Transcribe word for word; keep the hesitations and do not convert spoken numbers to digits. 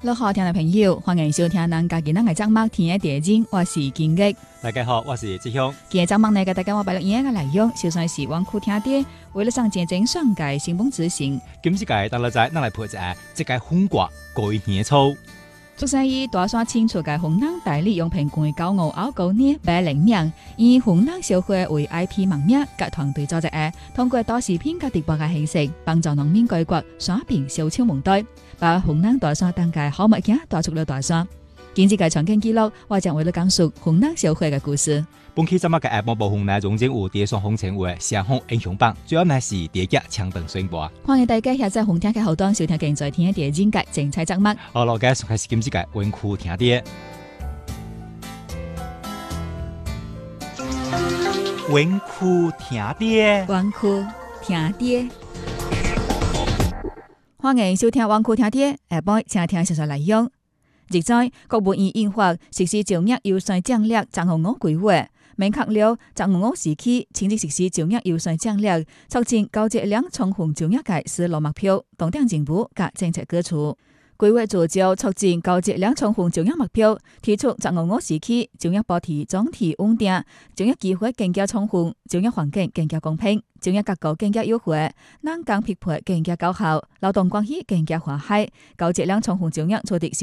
各位聽眾朋友，歡迎收聽咱家己咱嘅節目天嘅地精，我是金吉。 大家好，我是志雄。 今日節目呢，給大家我擺落影嘅內容，就算是往苦聽啲，為了上前進上界成功執行。 今次嘅大家仔，咱來破一下這個紅瓜過年草。 出生於大山清楚嘅紅浪代理用平均九五拗九年八零名，以紅浪小會為 I P 盟名及團隊組織嘅，通過多視頻及直播嘅形式，幫助農民改革山邊小超門隊，把紅浪大山當嘅好物件帶出了大山。今次嘅場景記錄，我將為你講述紅浪小會嘅故事。 本期節目嘅下半部分呢，總整有第一雙紅前為雙紅英雄榜，主要呢是第一集槍燈宣播。 歡迎大家下載紅聽嘅後端收聽更在天嘅第二節嘅精彩節目。 好，老嘅開始今次嘅文庫聽啲。文庫聽啲， 文庫聽啲。歡迎收聽文庫聽啲，下晡請聽小說內容。現在國務院印發實施就業優先戰略十五五規劃，明確了十五五時期全力實施就業優先戰略，促進高質量充分就業嘅思路目標，重點政府及政策舉措。規劃聚焦促進高質量充分就業目標，提出十五五時期就業保持總體穩定，就業機會更加充分，就業環境更加公平，就業結構更加優惠，人工匹配更加高效，勞動關係更加和諧，高質量充分就業取得